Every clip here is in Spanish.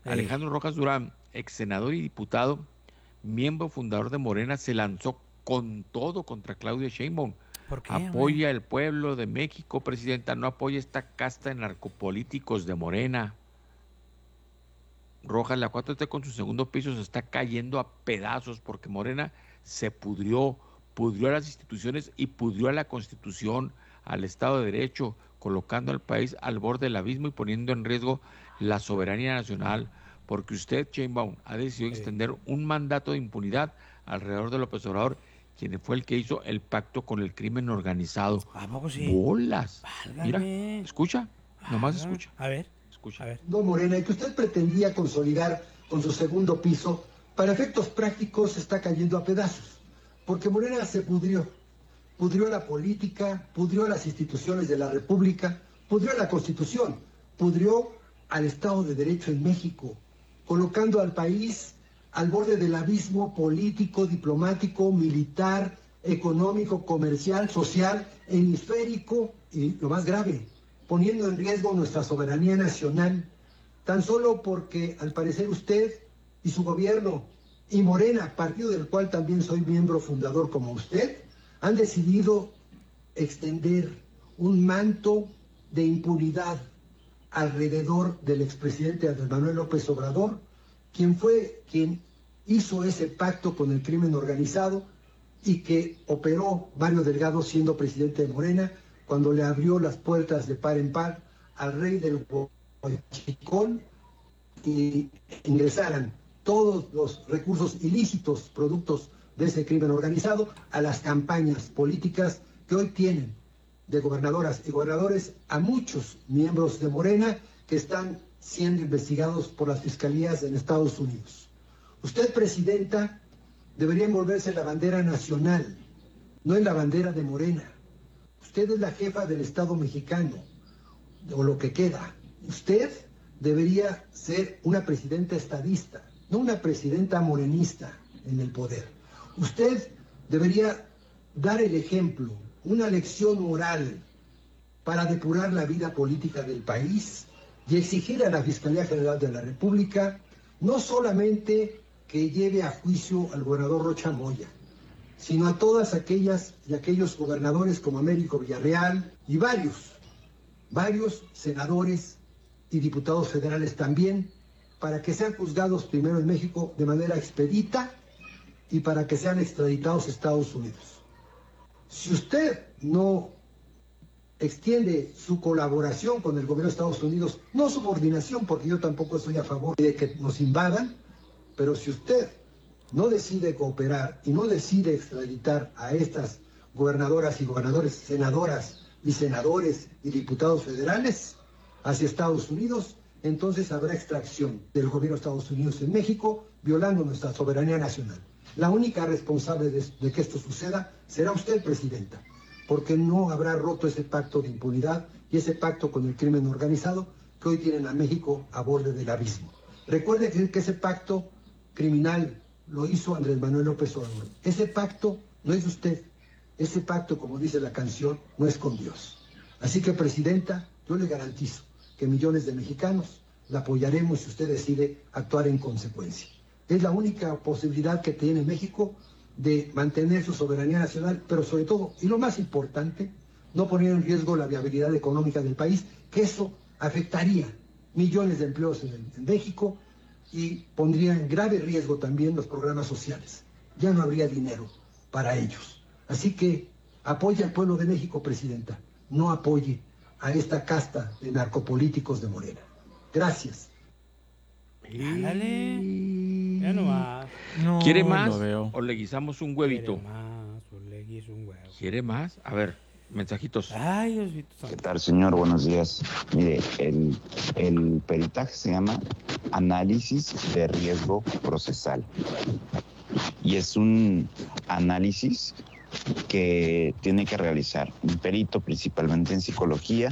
Ey. Alejandro Rojas Durán, ex senador y diputado, miembro fundador de Morena, se lanzó con todo contra Claudia Sheinbaum. ¿Por qué, hombre? Apoya al pueblo de México, presidenta, no apoya esta casta de narcopolíticos de Morena. Rojas, la 4T con su segundo piso se está cayendo a pedazos porque Morena se pudrió a las instituciones y pudrió a la Constitución, al Estado de Derecho, colocando al país al borde del abismo y poniendo en riesgo la soberanía nacional, porque usted, Sheinbaum, ha decidido Ey. extender un mandato de impunidad alrededor de López Obrador, quien fue el que hizo el pacto con el crimen organizado. ¿A poco sí? Bolas. Mira, Válgame. escucha, nomás Válgame. escucha, A ver, a escucha. ver. No, Morena, y que usted pretendía consolidar con su segundo piso, para efectos prácticos está cayendo a pedazos, porque Morena se pudrió la política, pudrió las instituciones de la República, pudrió la Constitución, pudrió al Estado de Derecho en México, colocando al país al borde del abismo político, diplomático, militar, económico, comercial, social, hemisférico y lo más grave, poniendo en riesgo nuestra soberanía nacional, tan solo porque al parecer usted y su gobierno y Morena, partido del cual también soy miembro fundador como usted, han decidido extender un manto de impunidad alrededor del expresidente Andrés Manuel López Obrador, quien hizo ese pacto con el crimen organizado y que operó Mario Delgado siendo presidente de Morena cuando le abrió las puertas de par en par al rey del Huachicol y ingresaran todos los recursos ilícitos, productos de ese crimen organizado, a las campañas políticas que hoy tienen de gobernadoras y gobernadores a muchos miembros de Morena que están siendo investigados por las fiscalías en Estados Unidos. Usted, presidenta, debería envolverse en la bandera nacional, no en la bandera de Morena. Usted es la jefa del Estado mexicano, o lo que queda. Usted debería ser una presidenta estadista, no una presidenta morenista en el poder. Usted debería dar el ejemplo, una lección moral para depurar la vida política del país y exigir a la Fiscalía General de la República no solamente que lleve a juicio al gobernador Rocha Moya, sino a todas aquellas y aquellos gobernadores como Américo Villarreal y varios senadores y diputados federales también, para que sean juzgados primero en México de manera expedita y para que sean extraditados a Estados Unidos. Si usted no extiende su colaboración con el gobierno de Estados Unidos, no subordinación, porque yo tampoco estoy a favor de que nos invadan, pero si usted no decide cooperar y no decide extraditar a estas gobernadoras y gobernadores, senadoras y senadores y diputados federales hacia Estados Unidos, entonces habrá extracción del gobierno de Estados Unidos en México, violando nuestra soberanía nacional. La única responsable de que esto suceda será usted, presidenta, porque no habrá roto ese pacto de impunidad y ese pacto con el crimen organizado que hoy tienen a México a borde del abismo. Recuerde que ese pacto criminal lo hizo Andrés Manuel López Obrador. Ese pacto no es de usted. Ese pacto, como dice la canción, no es con Dios. Así que, presidenta, yo le garantizo que millones de mexicanos la apoyaremos si usted decide actuar en consecuencia. Es la única posibilidad que tiene México de mantener su soberanía nacional, pero sobre todo, y lo más importante, no poner en riesgo la viabilidad económica del país, que eso afectaría millones de empleos en México y pondría en grave riesgo también los programas sociales. Ya no habría dinero para ellos. Así que apoye al pueblo de México, presidenta. No apoye a esta casta de narcopolíticos de Morena. Gracias. Ándale. Ya nomás. No, ¿Quiere lo más veo. o le guisamos un Quiere huevito? más, o le guiso un huevo. ¿Quiere más? A ver, mensajitos. Ay, Diosito ¿Qué santo. tal, señor? Buenos días. Mire, el peritaje se llama análisis de riesgo procesal y es un análisis que tiene que realizar un perito, principalmente en psicología,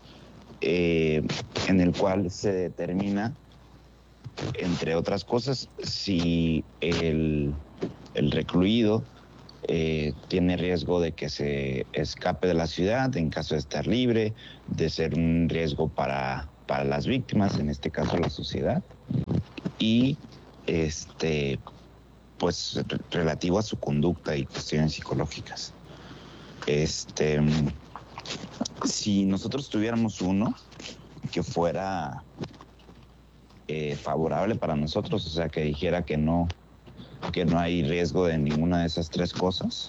en el cual se determina, entre otras cosas, si el recluido tiene riesgo de que se escape de la ciudad en caso de estar libre, de ser un riesgo para las víctimas, en este caso la sociedad, y pues relativo a su conducta y cuestiones psicológicas. Si nosotros tuviéramos uno que fuera favorable para nosotros, o sea, que dijera que no hay riesgo de ninguna de esas tres cosas,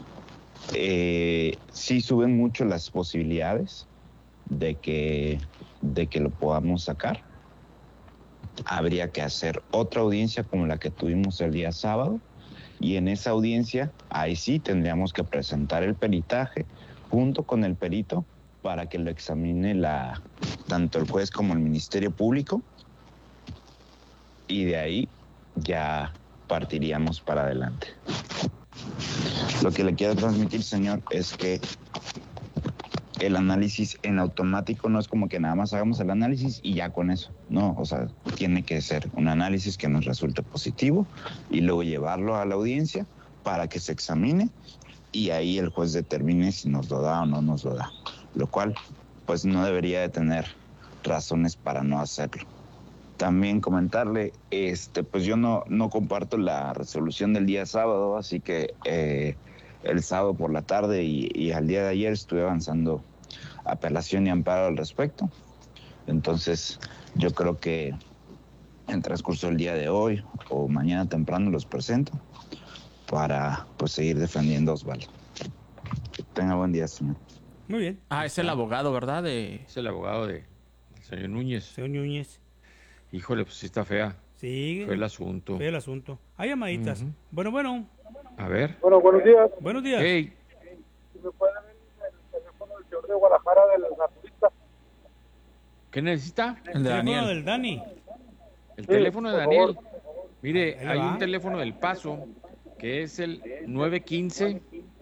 sí suben mucho las posibilidades de que lo podamos sacar. Habría que hacer otra audiencia como la que tuvimos el día sábado, y en esa audiencia, ahí sí tendríamos que presentar el peritaje junto con el perito para que lo examine tanto el juez como el Ministerio Público, y de ahí ya partiríamos para adelante. Lo que le quiero transmitir, señor, es que el análisis en automático no es como que nada más hagamos el análisis y ya con eso. No, o sea, tiene que ser un análisis que nos resulte positivo y luego llevarlo a la audiencia para que se examine y ahí el juez determine si nos lo da o no nos lo da. Lo cual, pues no debería de tener razones para no hacerlo. También comentarle, pues yo no comparto la resolución del día sábado, así que el sábado por la tarde y al día de ayer estuve avanzando apelación y amparo al respecto. Entonces, yo creo que en transcurso del día de hoy o mañana temprano los presento para pues seguir defendiendo a Osvaldo. Tenga buen día, señor. Muy bien. Es el abogado, ¿verdad? Es el abogado del señor Núñez. Señor Núñez. Híjole, pues sí está fea. Sí. Fue el asunto. Fue el asunto. Hay llamaditas. Bueno. A ver. Bueno, buenos días. Buenos días. Hey, Si me puede ver el teléfono del señor de Guadalajara del naturista. ¿qué necesita? El de Teléfono Daniel. del Dani. El Sí, teléfono de por Daniel. favor. Mire, Ahí hay va. un teléfono del Paso que es el 915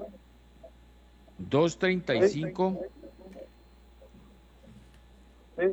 235 Sí,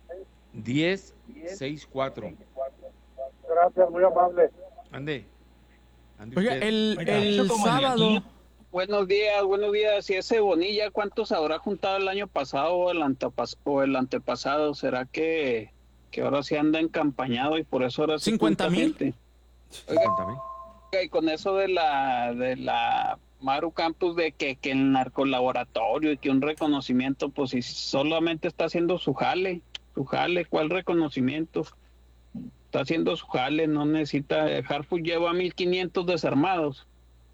1064. gracias, muy amable. Ande Oiga, usted. el sábado. Buenos días. ¿Y ese Bonilla cuántos habrá juntado el año pasado o el antepasado? ¿Será que ahora sí anda encampañado y por eso ahora sí 50,000. junta gente? 50,000. Oiga, y con eso de la Maru Campos de que el narcolaboratorio y que un reconocimiento, pues si solamente está haciendo su jale, ¿cuál reconocimiento? Está haciendo su jale, no necesita. Harfuch lleva 1,500 desarmados.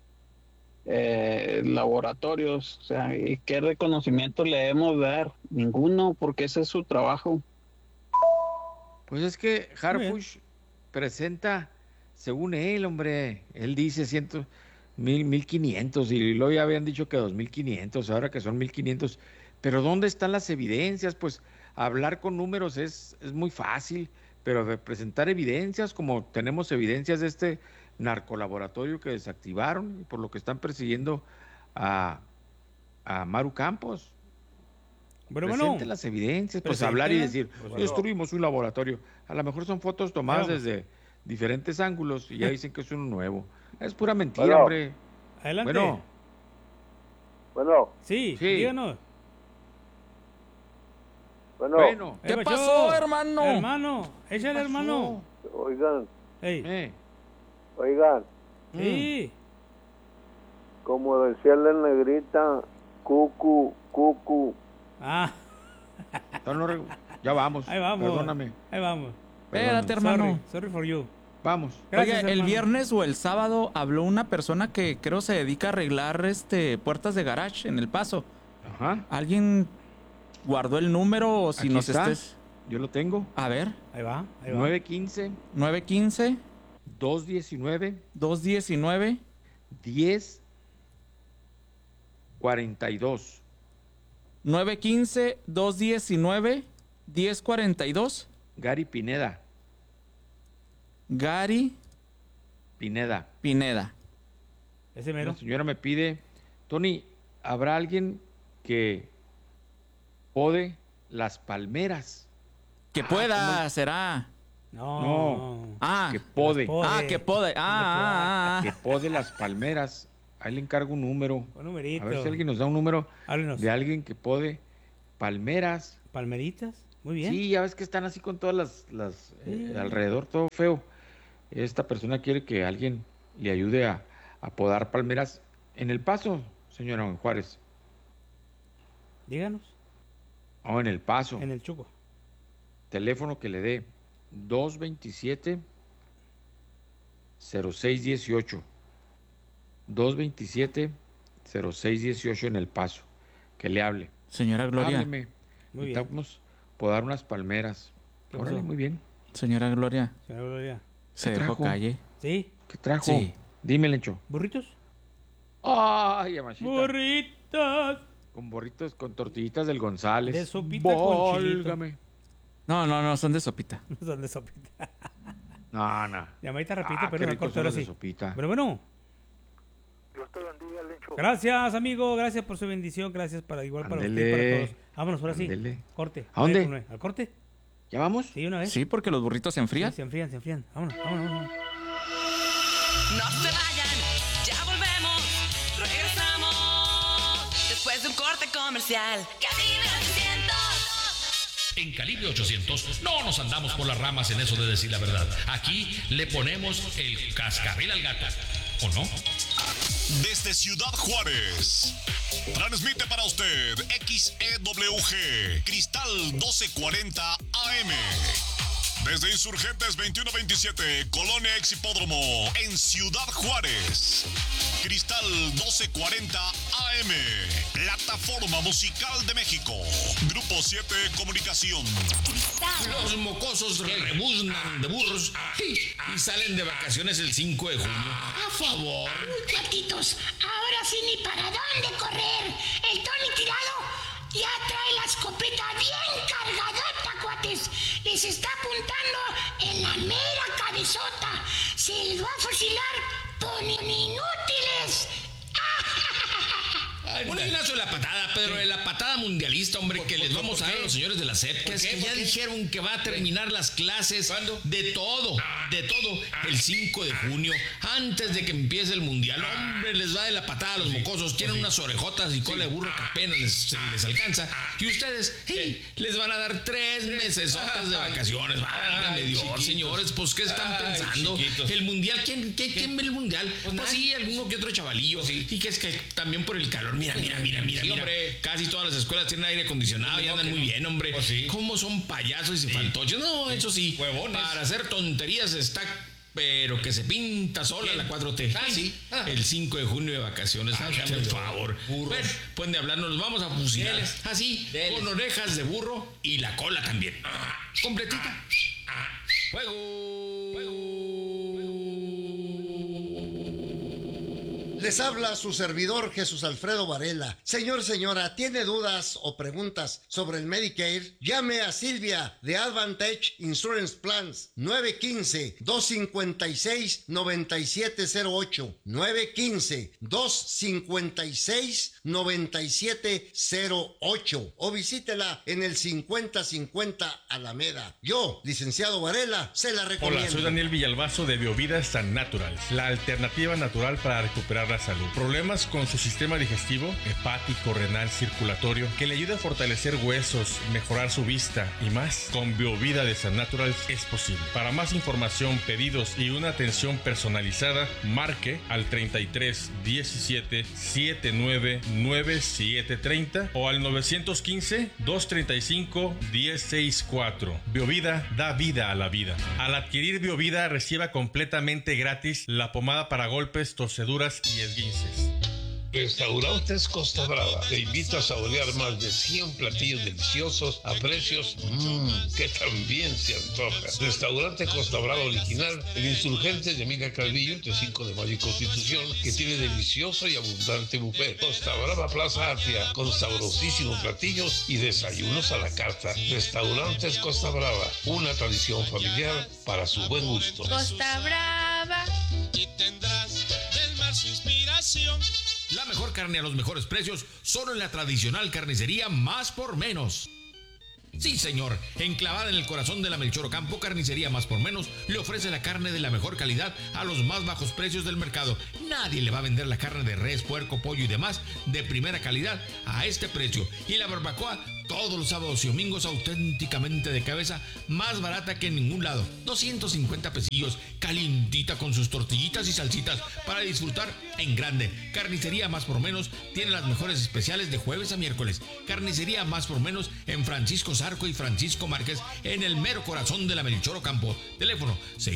Laboratorios, o sea, ¿y qué reconocimiento le debemos dar? Ninguno, porque ese es su trabajo. Pues es que Harfuch presenta, según él, hombre, él dice 1,500 y luego ya habían dicho que 2,500, ahora que son 1,500. Pero ¿dónde están las evidencias? Pues hablar con números es muy fácil, pero de presentar evidencias, como tenemos evidencias de este narcolaboratorio que desactivaron y por lo que están persiguiendo a Maru Campos. Presente las evidencias, pues hablar y decir, destruimos un laboratorio. A lo mejor son fotos tomadas desde diferentes ángulos y ya dicen que es uno nuevo. Es pura mentira, Bueno. hombre. Adelante. Bueno, Sí, Sí. díganos. Bueno, ¿Qué Pacho? pasó, hermano? Hermano, échale, hermano. oigan, Ey. Sí. como decía la negrita, cucu. Ah, ya vamos. ahí vamos. Perdóname. Ahí vamos. Espérate, hermano. Sorry for you. Vamos. Gracias, Oiga, el hermano. viernes o el sábado habló una persona que creo se dedica a arreglar puertas de garage en El Paso. Ajá. ¿Alguien guardó el número o si Aquí nos está. estés? Yo lo tengo. A ver, Ahí va. 915 915 219 219 1042. 915 219 1042. Gary Pineda. Gary Pineda. Pineda. Ese mero. La señora me pide, Tony, ¿habrá alguien que pode las palmeras? Que pueda, será. No. Que pode. Que puede. Que pode las palmeras. Ahí le encargo un número. Un numerito. A ver si alguien nos da un número Háblenos. de alguien que pode palmeras. Palmeritas. Muy bien. Sí, ya ves que están así con todas las alrededor, todo feo. esta persona quiere que alguien le ayude a podar palmeras en El Paso, señora Juárez. Díganos. O en El Paso. En el Chuco. Teléfono que le dé 227-0618. 227-0618 en El Paso. Que le hable. Señora Gloria. Hábleme. Muy bien. Necesitamos podar unas palmeras. ¿Qué Órale, pasó? muy bien. Señora Gloria. Señora Gloria. Se ¿Qué dejó trajo? calle. ¿Sí? ¿Qué trajo? Sí. Dime, Lencho. ¿Burritos? Ay, Yamashita. Burritos. Con borritos, con tortillitas del González. De sopita con chilito. Válgame. No, son de sopita. No son de sopita. No. Llamadita rapidito, Ah, pero qué no ricos corto son ahora los de sí. sopita. Bueno. Dios te bendiga, Lencho. Gracias, amigo. Gracias por su bendición. Gracias para igual para usted y para todos. Vámonos, ahora sí. Ándele. Corte. ¿A dónde? 9:9. ¿Al corte? ¿Ya vamos? Sí, una vez. Sí, porque los burritos se enfrían. Sí, se enfrían. Vámonos. No se vayan, ya volvemos, regresamos después de un corte comercial. Calibre 800. En Calibre 800 no nos andamos por las ramas en eso de decir la verdad. Aquí le ponemos el cascabel al gato, ¿o no? Desde Ciudad Juárez, transmite para usted XEWG Cristal 1240 AM. Desde Insurgentes 2127, Colonia Ex Hipódromo, en Ciudad Juárez. Cristal 1240 AM, Plataforma Musical de México. Grupo 7 Comunicación. Los mocosos rebuznan de burros y salen de vacaciones el 5 de junio. A favor. Gatitos, ahora sí ni para dónde correr. El Tony Tirado ya trae la escopeta bien cargadota, cuates. Les está apuntando en la mera cabezota. Se les va a fusilar por inútiles. Un gimnasio de la patada, pero de la patada mundialista, hombre, que les vamos a dar a los señores de la SEP, que es que ya dijeron que va a terminar las clases. ¿Cuándo? De todo, el 5 de junio, antes de que empiece el mundial. Hombre, les va de la patada a los mocosos, tienen unas orejotas y cola de burro que apenas les alcanza. Y ustedes, les van a dar 3 meses de vacaciones. Válgame Dios, señores, pues, ¿qué están pensando? Chiquitos. El mundial, ¿quién ve el mundial? Pues sí, alguno que otro chavalillo. Y que es que también por el calor, mira, hombre. Casi todas las escuelas tienen aire acondicionado y andan muy bien, hombre. Pues sí. ¿Cómo son payasos y fantoches? No, eso sí. Huevones. Para hacer tonterías está, pero que se pinta sola la 4T. Sí. El 5 de junio de vacaciones. Por favor. Burros. Bueno, pueden de hablarnos, los vamos a fusilar. Deles. Así, Deles. con orejas de burro y la cola también. Completita. Les habla su servidor Jesús Alfredo Varela. Señora, ¿tiene dudas o preguntas sobre el Medicare? Llame a Silvia de Advantage Insurance Plans 915-256-9708. 915-256-9708. O visítela en el 5050 Alameda. Yo, licenciado Varela, se la recomiendo. Hola, soy Daniel Villalbazo de Biovida San Natural, la alternativa natural para recuperar la salud. Problemas con su sistema digestivo, hepático, renal, circulatorio, que le ayude a fortalecer huesos, mejorar su vista y más. Con Biovida de San Natural es posible. Para más información, pedidos y una atención personalizada, marque al 33 17 79 97 30 o al 915 235 164. Biovida da vida a la vida. Al adquirir Biovida, reciba completamente gratis la pomada para golpes, torceduras y esguinces. Restaurantes Costa Brava te invita a saborear más de 100 platillos deliciosos a precios que también se antoja. Restaurante Costa Brava original, el Insurgente de Emilia Calvillo, entre 5 de Mayo y Constitución, que tiene delicioso y abundante buffet. Costa Brava Plaza Artia, con sabrosísimos platillos y desayunos a la carta. Restaurantes Costa Brava, una tradición familiar para su buen gusto. Costa Brava. Y tendrás del mar su inspiración. La mejor carne a los mejores precios, solo en la tradicional carnicería Más por Menos. Sí, señor. Enclavada en el corazón de la Melchor Ocampo, Carnicería Más por Menos le ofrece la carne de la mejor calidad a los más bajos precios del mercado. Nadie le va a vender la carne de res, puerco, pollo y demás de primera calidad a este precio. Y la barbacoa todos los sábados y domingos auténticamente de cabeza, más barata que en ningún lado. 250 pesillos, calientita con sus tortillitas y salsitas para disfrutar en grande. Carnicería Más por Menos tiene las mejores especiales de jueves a miércoles. Carnicería Más por Menos en Francisco Zarco y Francisco Márquez, en el mero corazón de la Melchor Ocampo. Teléfono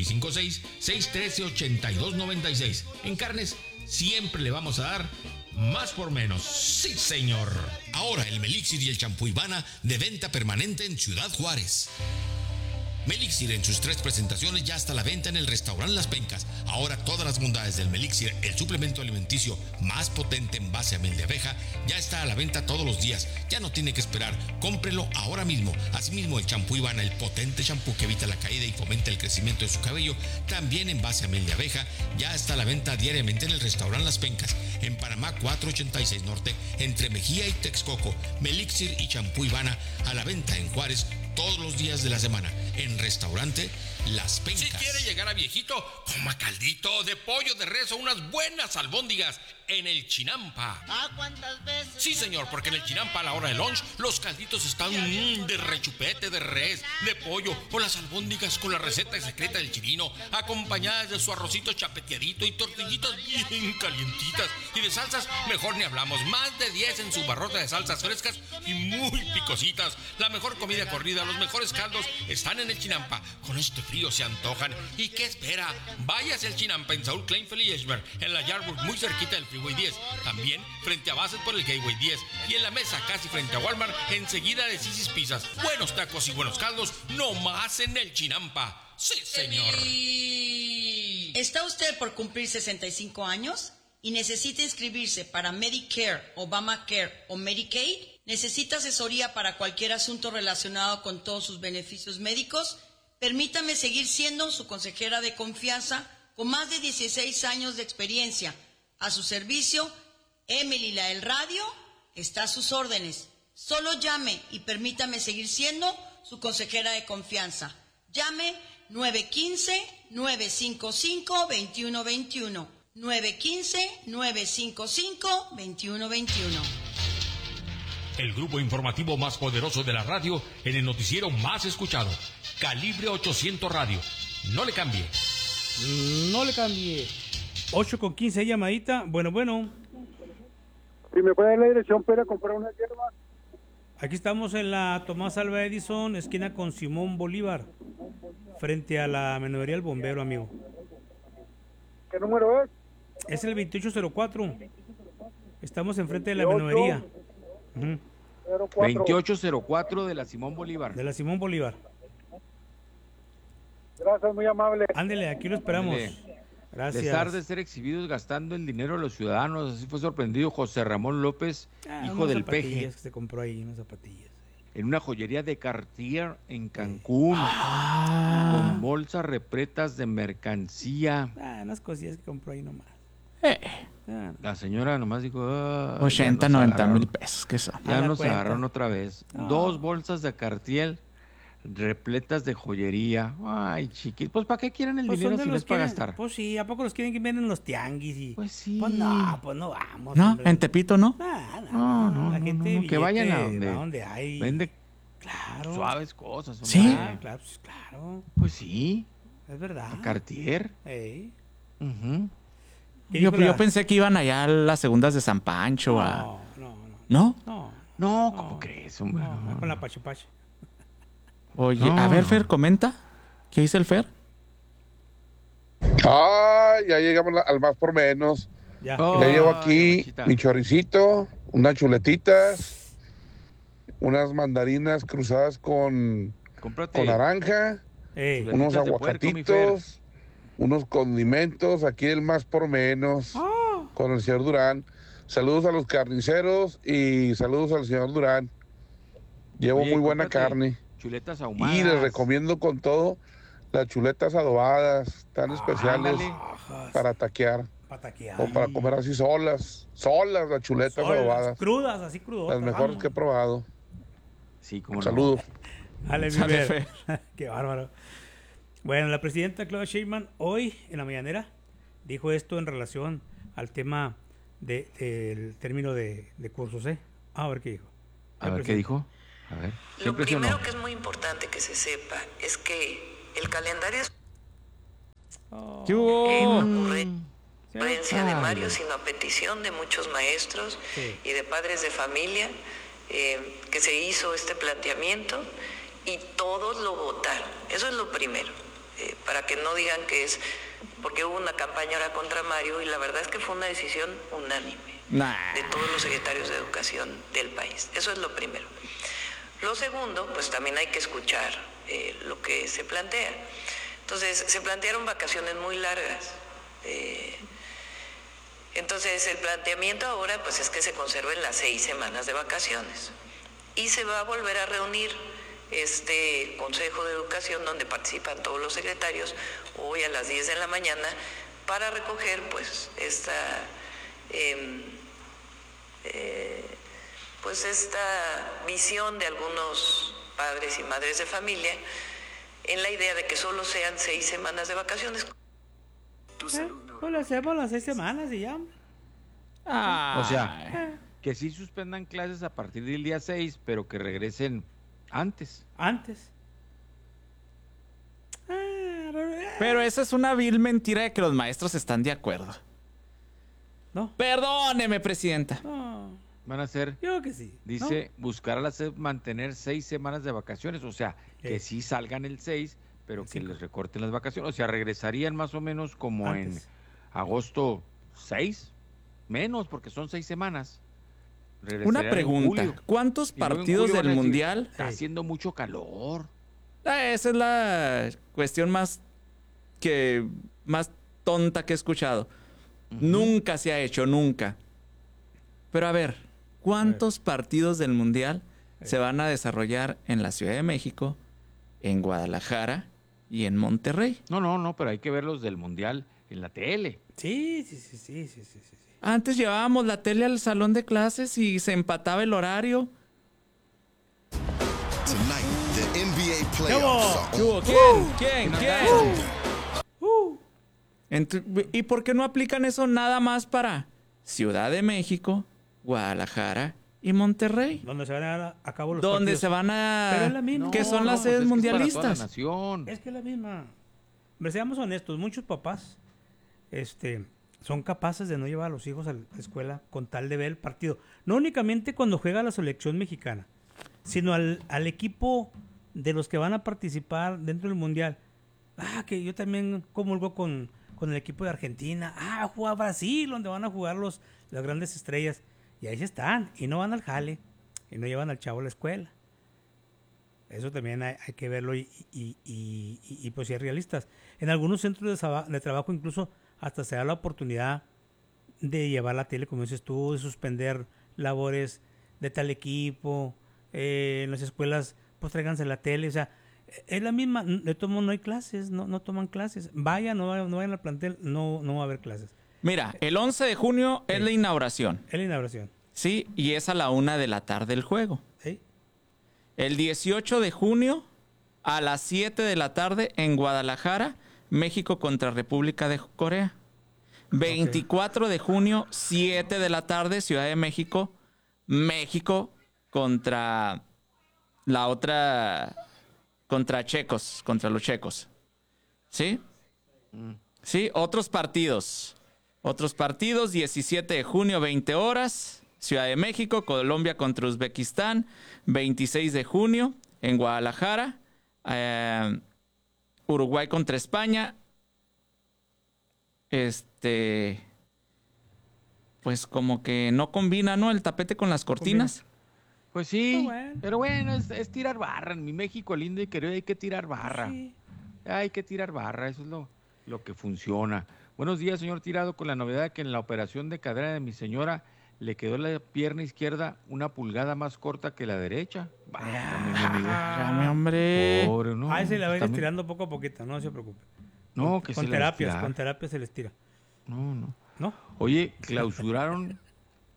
656-613-8296. En carnes siempre le vamos a dar más por menos. Sí, señor. Ahora el Melixir y el champú Ivana de venta permanente en Ciudad Juárez. Melixir en sus 3 presentaciones ya está a la venta en el restaurante Las Pencas. Ahora todas las bondades del Melixir, el suplemento alimenticio más potente en base a miel de abeja, ya está a la venta todos los días. Ya no tiene que esperar, cómprelo ahora mismo. Asimismo el champú Ivana, el potente champú que evita la caída y fomenta el crecimiento de su cabello, también en base a miel de abeja, ya está a la venta diariamente en el restaurante Las Pencas, en Panamá 486 Norte, entre Mejía y Texcoco. Melixir y champú Ivana a la venta en Juárez todos los días de la semana, en restaurante Las Pencas. Si quiere llegar a viejito, coma caldito de pollo de res o unas buenas albóndigas en el Chinampa. ¿Ah, cuántas veces? Sí, señor, porque en el Chinampa a la hora de lunch los calditos están de rechupete, de res, de pollo o las albóndigas con la receta secreta del chilino, acompañadas de su arrocito chapeteadito y tortillitas bien calientitas. Y de salsas, mejor ni hablamos. Más de 10 en su barrota de salsas frescas y muy picositas. La mejor comida corrida, los mejores caldos están en el Chinampa. Con este frío se antojan. ¿Y qué espera? Váyase al Chinampa en Saúl Kleinfeld y Eschberg, en la Yardwood, muy cerquita del Freeway 10. También frente a Bassett por el Gateway 10. Y en la mesa casi frente a Walmart, enseguida de Sisi's Pizzas. Buenos tacos y buenos caldos, no más en el Chinampa. Sí, señor. ¿Está usted por cumplir 65 años y necesita inscribirse para Medicare, Obamacare o Medicaid? ¿Necesita asesoría para cualquier asunto relacionado con todos sus beneficios médicos? Permítame seguir siendo su consejera de confianza con más de 16 años de experiencia. A su servicio, Emily la del radio está a sus órdenes. Solo llame y permítame seguir siendo su consejera de confianza. Llame 915-955-2121. 915-955-2121. El grupo informativo más poderoso de la radio en el noticiero más escuchado. Calibre 800 Radio. No le cambie. No le cambie. 8:15, llamadita. Bueno. Si me puede dar la dirección para comprar una hierba. Aquí estamos en la Tomás Alva Edison, esquina con Simón Bolívar, frente a la menudería El Bombero, amigo. ¿Qué número es? Es el 2804. Estamos enfrente de la menudería. 2804 de la Simón Bolívar. De la Simón Bolívar. Gracias, muy amable. Ándele, aquí lo esperamos. Ándele. Gracias. Pesar de ser exhibidos gastando el dinero de los ciudadanos, así fue sorprendido José Ramón López, hijo del Peje, que se compró ahí, unas zapatillas. En una joyería de Cartier en Cancún, con bolsas repletas de mercancía. Unas cosillas que compró ahí nomás. La señora nomás dijo 80, 90 mil pesos, ¿qué son? Ya nos agarraron otra vez. 2 bolsas de Cartier repletas de joyería. Ay, chiquit, pues ¿para qué quieren el dinero si no es para gastar? Pues sí, ¿a poco los quieren que venden los tianguis? Y... Pues sí. Pues no vamos. No, hombre. En Tepito no. No, la gente que vayan a donde hay. Vende suaves cosas. Sí. Claro, pues claro. Pues sí. Es verdad. A Cartier. Yo pensé que iban allá a las segundas de San Pancho. ¿No? No, ¿cómo crees, hombre? No, con la pache. Oye, a ver, Fer, comenta. ¿Qué dice el Fer? Ya llegamos al más por menos. Ya llevo aquí mi choricito, unas chuletitas, unas mandarinas cruzadas con naranja, unos aguacatitos, unos condimentos, aquí el más por menos, con el señor Durán. Saludos a los carniceros y saludos al señor Durán. Llevo muy buena carne. Chuletas ahumadas. Y les recomiendo con todo las chuletas adobadas, tan especiales para taquear. O para comer así solas las chuletas adobadas. Crudas, así crudas. Las mejores que he probado. Sí, como saludos. Ale, Sale Fer. Qué bárbaro. Bueno, la presidenta Claudia Sheinbaum hoy en la mañanera dijo esto en relación al tema del término de cursos, ¿eh? A ver qué dijo. A ver qué dijo. A ver. Lo primero que es muy importante que se sepa es que el calendario es ¿Qué hubo? ocurrencia de Mario, sino a petición de muchos maestros y de padres de familia, que se hizo este planteamiento y todos lo votaron. Eso es lo primero, para que no digan que es porque hubo una campaña ahora contra Mario, y la verdad es que fue una decisión unánime de todos los secretarios de educación del país. Eso es lo primero. Lo segundo, pues también hay que escuchar lo que se plantea. Entonces, se plantearon vacaciones muy largas. Entonces, el planteamiento ahora pues es que se conserven las 6 semanas de vacaciones. Y se va a volver a reunir este Consejo de Educación donde participan todos los secretarios hoy a las 10 de la mañana para recoger pues esta visión de algunos padres y madres de familia en la idea de que solo sean 6 semanas de vacaciones. Pues le hacemos las 6 semanas y ya. O sea, que sí suspendan clases a partir del día 6, pero que regresen antes. Pero esa es una vil mentira de que los maestros están de acuerdo. No. Perdóneme, presidenta. No. Van a ser, yo que sí. Dice, buscar a la SEP mantener 6 semanas de vacaciones. O sea, que sí salgan el 6, pero que les recorten las vacaciones. O sea, regresarían más o menos como antes. En agosto 6, menos, porque son 6 semanas. Una pregunta, ¿cuántos partidos del Mundial? Está haciendo mucho calor. Esa es la cuestión más tonta que he escuchado. Nunca se ha hecho, nunca. Pero a ver, ¿cuántos partidos del Mundial se van a desarrollar en la Ciudad de México, en Guadalajara y en Monterrey? No, pero hay que ver los del Mundial en la tele. Sí. Antes llevábamos la tele al salón de clases y se empataba el horario. ¿Quién? ¿Y por qué no aplican eso nada más para Ciudad de México, Guadalajara y Monterrey? Donde se van a cabo los Donde partidos. se van a... Pero es la misma. que son las sedes mundialistas. Es que es la misma. Hombre, seamos honestos, muchos papás son capaces de no llevar a los hijos a la escuela con tal de ver el partido. No únicamente cuando juega la selección mexicana, sino al equipo de los que van a participar dentro del Mundial. Que yo también comulgo con el equipo de Argentina. Juega Brasil, donde van a jugar las grandes estrellas. Y ahí se están, y no van al jale, y no llevan al chavo a la escuela. Eso también hay que verlo y pues ser realistas. En algunos centros de trabajo incluso hasta se da la oportunidad de llevar la tele, como dices tú, de suspender labores de tal equipo. En las escuelas, pues tráiganse la tele. O sea, es la misma. De todo modo no hay clases, no toman clases. No vayan al plantel, no va a haber clases. Mira, el 11 de junio es la inauguración. Es la inauguración. Sí, y es a la 1 de la tarde el juego. Sí. El 18 de junio a las 7 de la tarde en Guadalajara, México contra República de Corea. 24 de junio, 7 de la tarde, Ciudad de México, México contra la otra, contra los checos. ¿Sí? Sí, otros partidos, 17 de junio, 20 horas, Ciudad de México, Colombia contra Uzbekistán, 26 de junio en Guadalajara, Uruguay contra España. Pues como que no combina, ¿no? El tapete con las cortinas. Pues sí, pero bueno, es tirar barra. En mi México lindo y querido hay que tirar barra. Sí. Hay que tirar barra, eso es lo que funciona. Buenos días, señor Tirado, con la novedad de que en la operación de cadera de mi señora le quedó la pierna izquierda 1 pulgada más corta que la derecha. Válgame, hombre. Pobre, ¿no? Se la va a ir estirando poco a poquito, no se preocupe. Que con terapias se le estira. No. Oye, clausuraron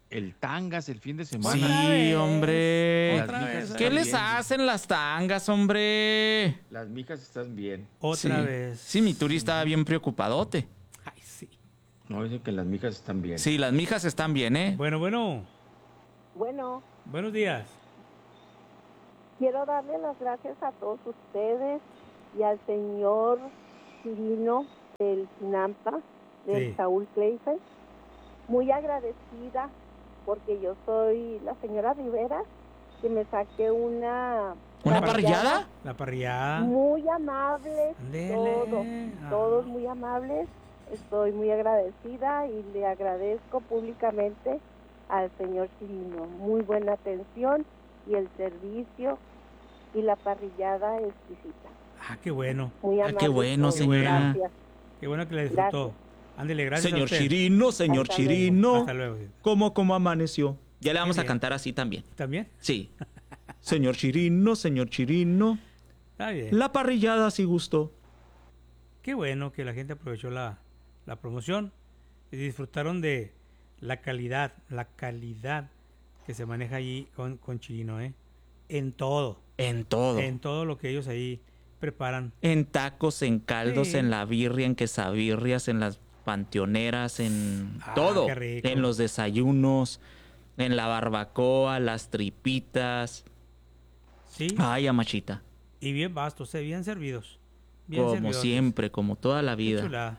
el tangas el fin de semana. Sí, hombre. Las mijas ¿Qué están les bien. hacen las tangas, hombre? Las mijas están bien. Otra Sí. vez. Sí, mi Turi estaba bien preocupadote. Ay, sí. No, dicen que las mijas están bien. Sí, las mijas están bien, ¿eh? Bueno, Bueno, buenos días. quiero darle las gracias a todos ustedes y al señor Cirino del Sinampa, del Sí. Saúl Kleifer. Muy agradecida porque yo soy la señora Rivera, que me saqué una parrillada? La parrillada. Muy amables, Ándele. todos muy amables. Estoy muy agradecida y le agradezco públicamente al señor Cirino. Muy buena atención y el servicio y la parrillada exquisita. Ah, qué bueno. Muy amable. qué bueno, todos. señora. Gracias. Qué bueno que la disfrutó. Ándele, gracias Señor a usted. Chirino, señor Hasta luego. Chirino. Hasta luego. ¿Cómo amaneció? Ya le vamos Qué a bien. cantar así también. ¿También? Sí. Señor Chirino, señor Chirino. Está bien. La parrillada sí gustó. Qué bueno que la gente aprovechó la promoción y disfrutaron de la calidad que se maneja allí con Chirino, ¿eh? En todo. En todo. En todo lo que ellos ahí preparan. En tacos, en caldos, Sí. en la birria, en quesabirrias, en las panteoneras, en Ah, todo. qué rico. En los desayunos, en la barbacoa, las tripitas. Sí. Ay, amachita. Y bien vastos, bien servidos. Bien Como servidotes. siempre, como toda la Qué vida. chulada.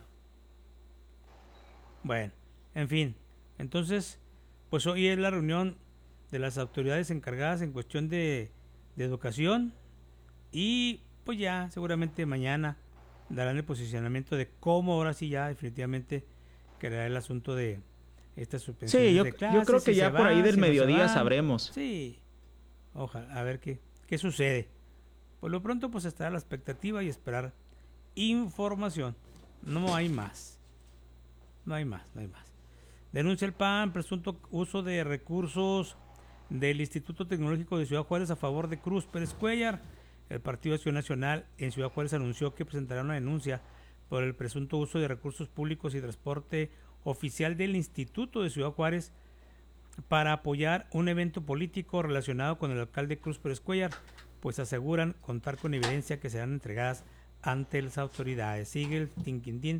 Bueno, en fin. Entonces, pues hoy es la reunión de las autoridades encargadas en cuestión de educación y pues ya seguramente mañana darán el posicionamiento de cómo ahora sí ya definitivamente quedará el asunto de estas suspensiones Sí, yo de creo clases, que si ya se por va, ahí del si no se mediodía va. sabremos. Sí, ojalá, a ver qué sucede. Por lo pronto pues estará la expectativa y esperar información. No hay más. No hay más. Denuncia el PAN presunto uso de recursos del Instituto Tecnológico de Ciudad Juárez a favor de Cruz Pérez Cuellar. El Partido Acción Nacional en Ciudad Juárez anunció que presentará una denuncia por el presunto uso de recursos públicos y transporte oficial del Instituto de Ciudad Juárez para apoyar un evento político relacionado con el alcalde Cruz Pérez Cuellar, pues aseguran contar con evidencia que serán entregadas ante las autoridades. Sigue el tinquintín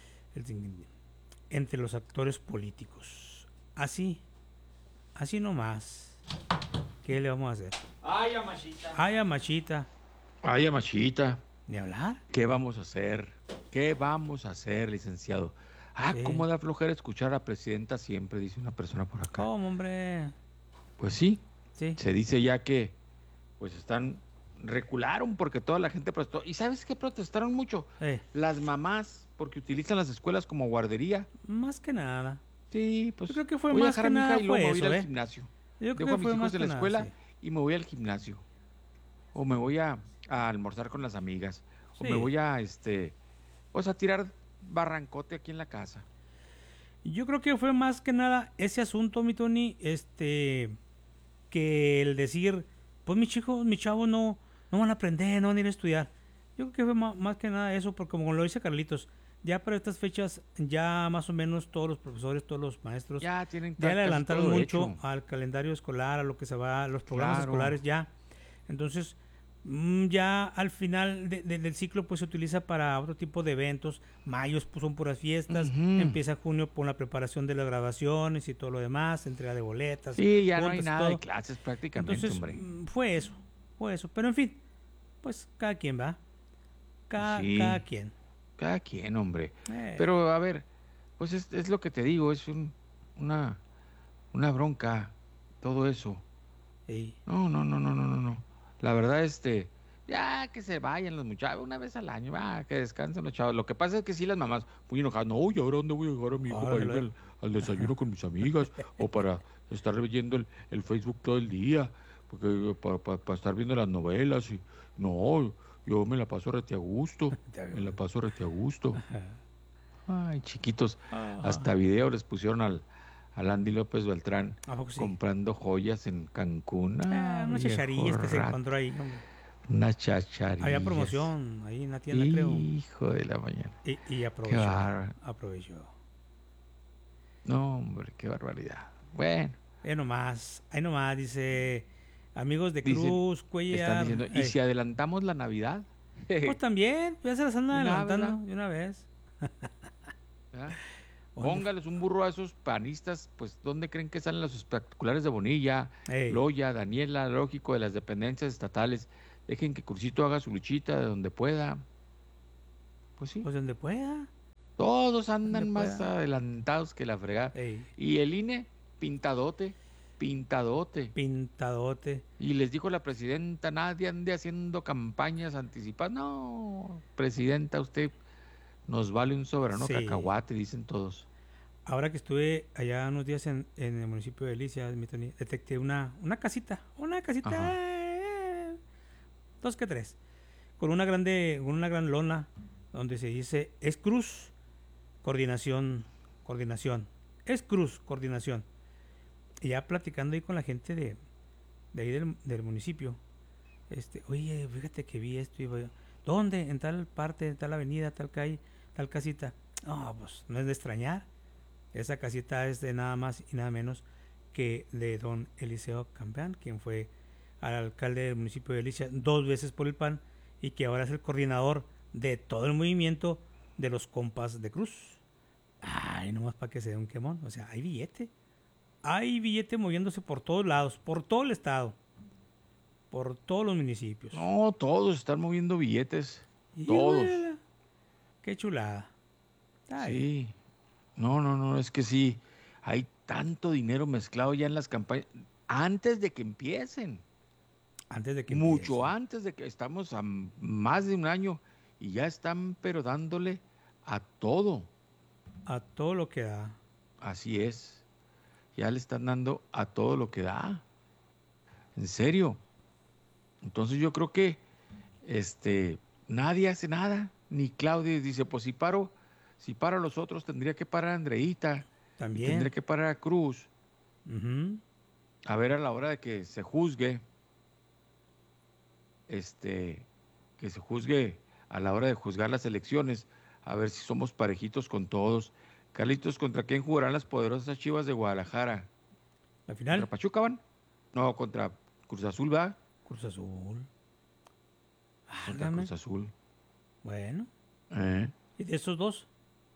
entre los actores políticos. Así nomás. ¿Qué le vamos a hacer? Ay, amachita. Ay, amachita. Ay, amachita. ¿Ni hablar? ¿Qué vamos a hacer? ¿Qué vamos a hacer, licenciado? Ah, cómo da flojera escuchar a la presidenta siempre, dice una persona por acá. ¿Cómo, hombre? Pues sí. Sí. Se dice ya que pues recularon porque toda la gente protestó. ¿Y sabes qué protestaron mucho? Las mamás, porque utilizan las escuelas como guardería. Más que nada. Sí, pues yo creo que fue voy a más dejar que a mi hija nada y luego me fue voy a ir eso, al ¿eh? gimnasio. Yo creo Dejo a que mis fue hijos más en que la nada, escuela sí. y me voy al gimnasio. O me voy a almorzar con las amigas. O Sí. me voy a pues a tirar barrancote aquí en la casa. Yo creo que fue más que nada ese asunto, mi Tony, que el decir, pues mis chavos no van a aprender, no van a ir a estudiar. Yo creo que fue más que nada eso, porque como lo dice Carlitos, ya para estas fechas, ya más o menos todos los profesores, todos los maestros, Ya tienen ya le casi adelantaron todo mucho hecho. al calendario escolar, a lo que se va, a los programas Claro. escolares ya. Entonces, ya al final del ciclo pues se utiliza para otro tipo de eventos. Mayos pues, son puras fiestas, empieza junio con la preparación de las grabaciones y todo lo demás, entrega de boletas. Sí, ya no hay juntas y nada de todo. clases prácticamente, Entonces, hombre. fue eso. Pero en fin, pues cada quien va. Sí. Cada quien. Cada quien, hombre. Eh. Pero a ver, pues es lo que te digo, es una bronca, todo eso. Sí. No. La verdad, ya que se vayan los muchachos una vez al año, que descansen los chavos. Lo que pasa es que sí las mamás muy enojadas, no, ¿y ahora dónde voy a llevar a mi hijo para irme al desayuno con mis amigas? O para estar viendo el Facebook todo el día, porque para estar viendo las novelas. Y no, yo me la paso rete a gusto, Ay, chiquitos, hasta video les pusieron al Andy López Beltrán ¿A poco sí? comprando joyas en Cancún. Ay, unas viejo chacharillas que se rato. encontró ahí, hombre. Unas chacharillas. Había promoción ahí en la tienda, creo. Hijo de la mañana. Y Qué aprovechó. bárbaro. Aprovechó. No, hombre, qué barbaridad. Bueno. Ahí nomás, dice, amigos de Cruz, Cuellar. Están diciendo, ¿y si adelantamos la Navidad? Pues también, ya se las andan adelantando de una vez. Póngales un burro a esos panistas, pues ¿dónde creen que salen los espectaculares de Bonilla, Loya, Daniela, lógico, de las dependencias estatales? Dejen que Crucito haga su luchita de donde pueda. Pues sí. Pues donde pueda. Todos andan más adelantados que la fregada. Y el INE, pintadote. Y les dijo la presidenta, nadie ande haciendo campañas anticipadas. No, presidenta, usted nos vale un soberano cacahuate, dicen todos. Ahora que estuve allá unos días en el municipio de Delicia, detecté una casita, 2 que 3, con una gran lona donde se dice, es Cruz, coordinación, es Cruz, coordinación. Y ya platicando ahí con la gente de ahí del municipio, oye, fíjate que vi esto, y ¿dónde? En tal parte, en tal avenida, tal calle, tal casita. No, pues no es de extrañar. Esa casita es de nada más y nada menos que de don Eliseo Campeán, quien fue al alcalde del municipio de Delicia 2 veces por el PAN y que ahora es el coordinador de todo el movimiento de los compas de Cruz. Ay, nomás para que se dé un quemón. O sea, hay billete moviéndose por todos lados, por todo el estado, por todos los municipios. No, todos están moviendo billetes. Todos. Bueno, qué chulada. Sí. No, es que sí, hay tanto dinero mezclado ya en las campañas, antes de que empiecen. Mucho antes de que estamos a más de un año y ya están pero dándole a todo. A todo lo que da. Así es. Ya le están dando a todo lo que da. En serio. Entonces yo creo que nadie hace nada. Ni Claudia dice, pues si paro a los otros, tendría que parar a Andreita. También. Tendría que parar a Cruz. A ver, a la hora de que se juzgue, que se juzgue a la hora de juzgar las elecciones, a ver si somos parejitos con todos. Carlitos, ¿contra quién jugarán las poderosas Chivas de Guadalajara? ¿La final? ¿Contra Pachuca van? No, contra Cruz Azul, ¿va? Cruz Azul. Contra Cruz Azul. Bueno. ¿Y de esos dos?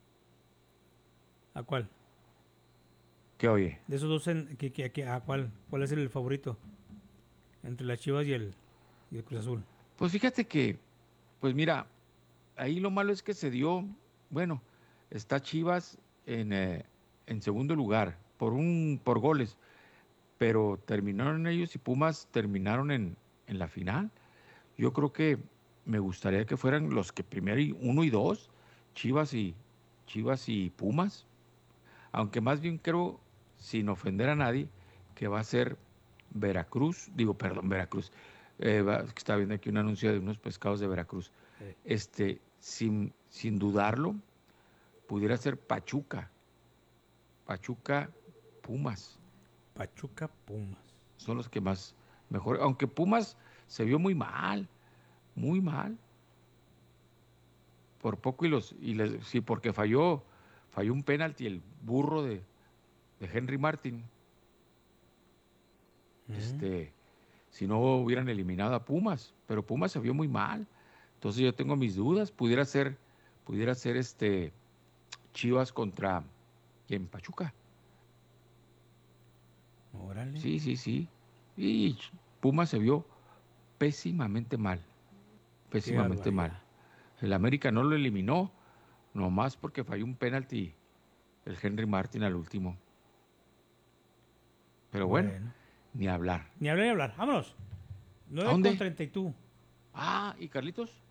¿A cuál? ¿Qué oye? De esos dos, ¿a cuál? ¿Cuál es el favorito? Entre las Chivas y el Cruz Azul. Pues fíjate que, pues mira, ahí lo malo es que se dio, bueno, está Chivas en segundo lugar por goles, pero terminaron ellos y Pumas terminaron en la final. Yo creo que me gustaría que fueran los que primero 1 y 2, Chivas y Pumas, aunque más bien creo, sin ofender a nadie, que va a ser Veracruz. Está viendo aquí un anuncio de unos pescados de Veracruz. Sin dudarlo, pudiera ser Pachuca, Pumas. Pachuca, Pumas. Son los que más mejor, aunque Pumas se vio muy mal. Por poco sí, porque falló un penalti el burro de Henry Martin. Si no hubieran eliminado a Pumas, pero Pumas se vio muy mal. Entonces yo tengo mis dudas, pudiera ser Chivas contra ¿quién? Pachuca. Órale. Sí. Y Pumas se vio pésimamente mal. El América no lo eliminó, nomás porque falló un penalti el Henry Martin al último. Pero bueno, ni hablar. Vámonos. 9:32. ¿Y Carlitos?